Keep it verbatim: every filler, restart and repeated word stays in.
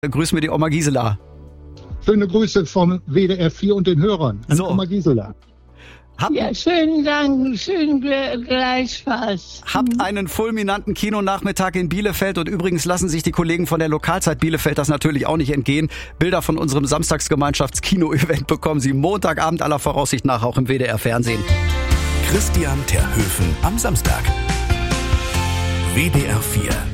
Grüß mir die Oma Gisela. Schöne Grüße vom W D R vier und den Hörern an So. Oma Gisela. Habt, Ja, schönen Dank, schön gle- gleichfalls. habt einen fulminanten Kinonachmittag in Bielefeld und übrigens lassen sich die Kollegen von der Lokalzeit Bielefeld das natürlich auch nicht entgehen. Bilder von unserem Samstagsgemeinschaftskino-Event bekommen Sie Montagabend aller Voraussicht nach auch im W D R-Fernsehen. Christian Terhöfen am Samstag. W D R vier